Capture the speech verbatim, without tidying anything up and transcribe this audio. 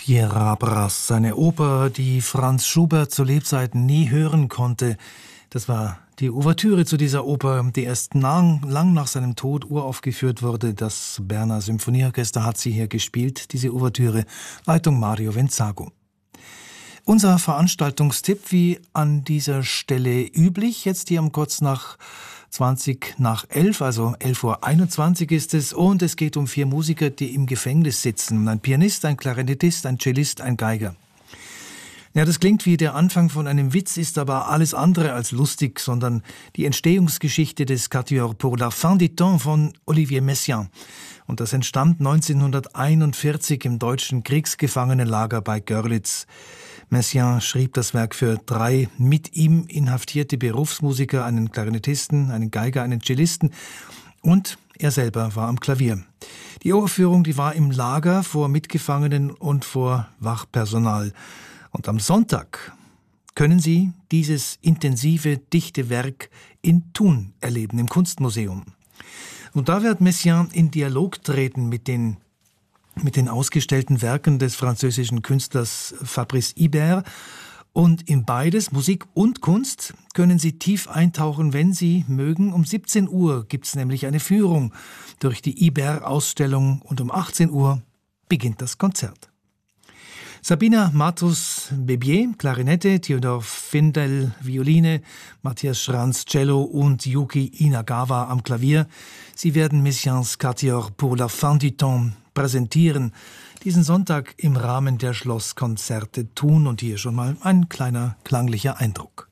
Fierabras, eine Oper, die Franz Schubert zu Lebzeiten nie hören konnte. Das war die Ouvertüre zu dieser Oper, die erst lang, lang nach seinem Tod uraufgeführt wurde. Das Berner Symphonieorchester hat sie hier gespielt, diese Ouvertüre. Leitung Mario Venzago. Unser Veranstaltungstipp, wie an dieser Stelle üblich, jetzt hier um kurz nach zwanzig nach elf, also elf Uhr einundzwanzig ist es, und es geht um vier Musiker, die im Gefängnis sitzen. Ein Pianist, ein Klarinettist, ein Cellist, ein Geiger. Ja, das klingt wie der Anfang von einem Witz, ist aber alles andere als lustig, sondern die Entstehungsgeschichte des Quatuor pour la fin du temps von Olivier Messiaen. Und das entstand neunzehnhunderteinundvierzig im deutschen Kriegsgefangenenlager bei Görlitz. Messiaen schrieb das Werk für drei mit ihm inhaftierte Berufsmusiker, einen Klarinettisten, einen Geiger, einen Cellisten, und er selber war am Klavier. Die Uraufführung, die war im Lager vor Mitgefangenen und vor Wachpersonal. Und am Sonntag können Sie dieses intensive, dichte Werk in Thun erleben, im Kunstmuseum. Und da wird Messiaen in Dialog treten mit den mit den ausgestellten Werken des französischen Künstlers Fabrice Ibert. Und in beides, Musik und Kunst, können Sie tief eintauchen, wenn Sie mögen. Um siebzehn Uhr gibt es nämlich eine Führung durch die Ibert-Ausstellung und um achtzehn Uhr beginnt das Konzert. Sabina Matus-Bebier, Klarinette, Theodor Findel, Violine, Matthias Schranz, Cello und Yuki Inagawa am Klavier. Sie werden Messiaens Quatuor pour la fin du temps präsentieren, diesen Sonntag im Rahmen der Schlosskonzerte Thun, und hier schon mal ein kleiner klanglicher Eindruck.